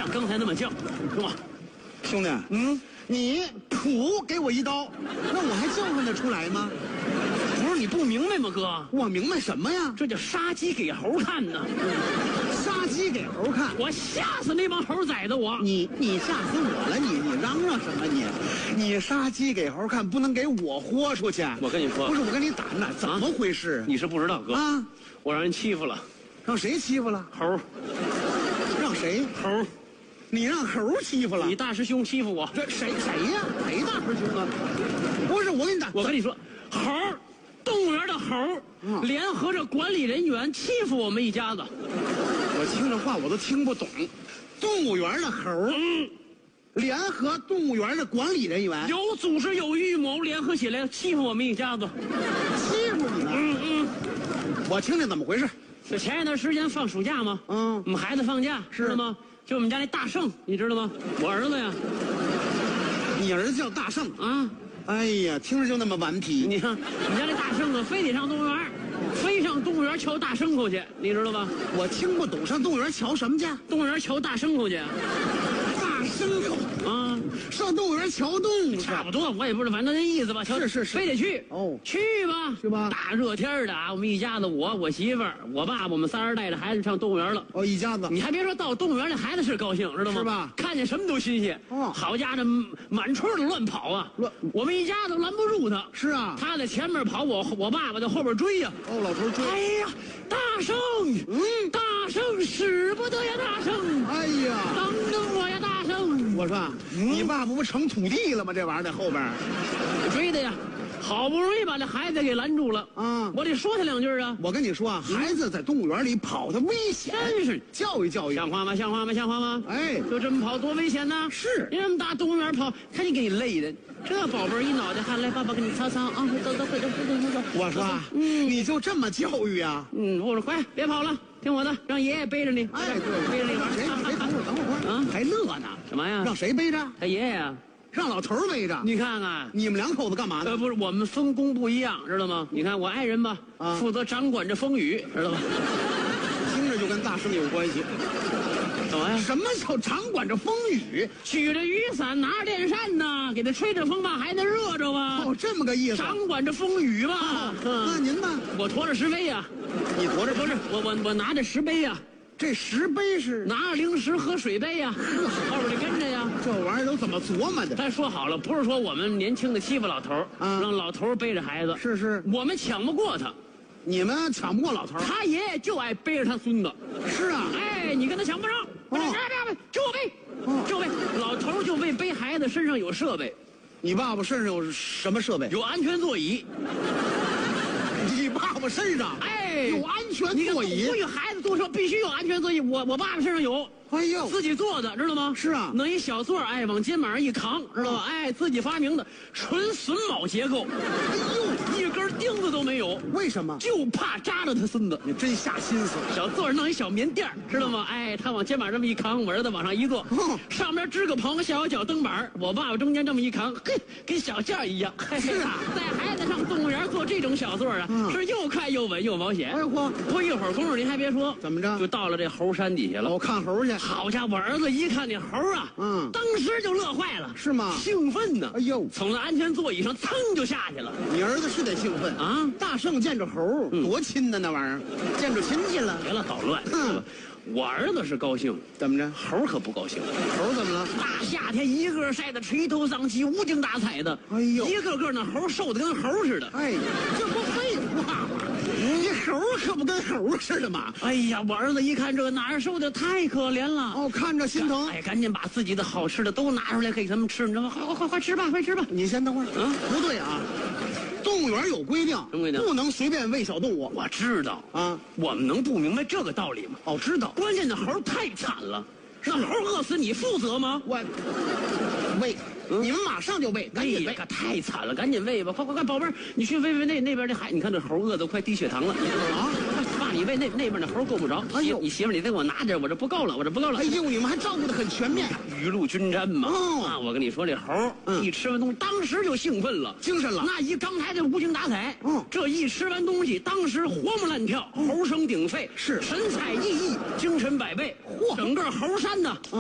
像刚才那么犟，是吧？ 兄弟，你噗给我一刀，那我还叫唤得出来吗？ 不是你不明白吗，哥？ 我明白什么呀？ 这叫杀鸡给猴看呢！ 杀鸡给猴看， 我吓死那帮猴崽子！ 你吓死我了！你嚷嚷什么你杀鸡给猴看，不能给我豁出去！ 我跟你说， 不是我跟你打呢，怎么回事？ 你是不知道，哥啊， 我让人欺负了， 让谁欺负了？ 猴， 让谁？ 猴， 你让猴欺负了？ 你大师兄欺负我， 这谁呀？谁大师兄啊？不是我跟你打， 我跟你说，猴。动物园的猴联合着管理人员欺负我们一家子， 我听这话我都听不懂。动物园的猴联合动物园的管理人员， 有组织有预谋，联合起来欺负我们一家子， 欺负你们？我听听怎么回事。 就前一段时间放暑假嘛，我们孩子放假，知道吗？就我们家那大圣，你知道吗？我儿子呀。 你儿子叫大圣啊？ 哎呀，听着就那么顽皮。 你看，我们家那大圣啊，非得上动物园，非上动物园瞧大牲口去，你知道吧？ 我听不懂，上动物园瞧什么去？ 动物园瞧大牲口去。 大牲口啊， 上动物园瞧动物， 差不多，我也不知道，反正那意思吧。 是， 非得去哦， 去吧， 去吧。 大热天的啊，我们一家子，我媳妇儿、我爸爸，我们仨人带着孩子上动物园了。 哦，一家子。 你还别说，到动物园这孩子是高兴，知道吗？ 是吧？ 看见什么都新鲜。 哦， 好家伙，满村的乱跑啊！我们一家子拦不住他。 是啊， 他在前面跑，我爸爸在后边追呀。 哦，老头追。 哎呀，大圣，大圣使不得呀，大圣！ 哎呀， 等我呀，大圣！ 我说，你爸不成土地了吗？这玩意儿在后边追的呀，好不容易把这孩子给拦住了啊！我得说他两句啊！ 我跟你说啊，孩子在动物园里跑的危险， 真是教育教育， 像话吗？像话吗？像话吗？ 哎， 就这么跑多危险呢！ 是， 你这么大动物园跑，看你给你累的，这宝贝一脑袋汗，来，爸爸给你擦擦啊！走。 我说，你就这么教育啊？ 我说快别跑了，听我的，让爷爷背着你。 哎，对， 背着你玩。 谁？等会儿啊，还乐呢？ 什么呀？ 让谁背着？ 他爷爷呀。 让老头背着。 你看看， 你们两口子干嘛呢？ 不是，我们分工不一样，知道吗？你看我爱人吧，负责掌管着风雨，知道吧？ 听着就跟大圣有关系。 怎么呀？ 什么叫掌管着风雨？ 举着雨伞，拿着电扇呢，给他吹着风，把孩子热着吧。 哦，这么个意思。 掌管着风雨吧。 那您呢？ 我驮着石碑呀。 你驮着？ 不是，我拿着石碑呀。 这石碑是拿着零食喝水杯呀，后边得跟着呀。 这玩意儿都怎么琢磨的？ 他说好了，不是说我们年轻的欺负老头让老头背着孩子。 是， 我们抢不过他， 你们抢不过老头。 他爷爷就爱背着他孙子。 是啊， 哎，你跟他抢不上。别，就我背，就背。老头就为背孩子身上有设备。 你爸爸身上有什么设备？ 有安全座椅。 你爸爸身上有安全座椅？ 不许孩子坐车必须有安全座椅。我爸爸身上有。 哎呦， 自己做的，知道吗？ 是啊， 弄一小座，往肩膀上一扛，知道吧？自己发明的，纯榫卯结构。哎呦，一根钉子都没有。 为什么？ 就怕扎着他孙子。 你真下心思。 小座上弄一小棉垫，知道吗？他往肩膀这么一扛，我儿子往上一坐，上边支个棚，下有脚蹬板，我爸爸中间这么一扛，嘿，跟小件一样。 是啊， 带孩子上动物园坐这种小座啊，是又快又稳又保险。 哎嚯， 不一会儿功夫，您还别说， 怎么着？ 就到了这猴山底下了。 我看猴去。 好家伙，我儿子一看那猴啊，当时就乐坏了。 是吗？ 兴奋呢。 哎呦， 从那安全座椅上噌就下去了。 你儿子是得兴奋啊！大圣见着猴，多亲的那玩意儿，见着亲戚了。 别了，捣乱。我儿子是高兴， 怎么着？ 猴可不高兴。 猴怎么了？ 大夏天一个晒得垂头丧气、无精打采的。 哎呦， 一个个那猴瘦的跟猴似的。 哎，这不废话吗？你猴可不跟猴似的嘛！ 哎呀，我儿子一看这哪儿瘦的太可怜了。 哦，看着心疼。 赶紧把自己的好吃的都拿出来给他们吃，你知道吗？快吃吧，快吃吧。 你先等会儿。不对啊。动物园有规定， 什么规定？ 不能随便喂小动物。 我知道啊，我们能不明白这个道理吗？ 哦，知道。 关键的猴太惨了，那猴饿死你负责吗？ 我喂，你们马上就喂，赶紧喂， 可太惨了，赶紧喂吧，快，宝贝儿，你去喂那边这孩，你看这猴饿得快低血糖了啊！爸，你喂那边那猴够不着。哎呦，你媳妇你再给我拿点，我这不够了。哎呦，你们还照顾得很全面， 雨露均沾嘛。我跟你说，这猴一吃完东西，当时就兴奋了， 精神了。 那刚才这无精打采，这一吃完东西，当时活蹦乱跳，猴声鼎沸， 是神采奕奕，精神百倍。整个猴山呢。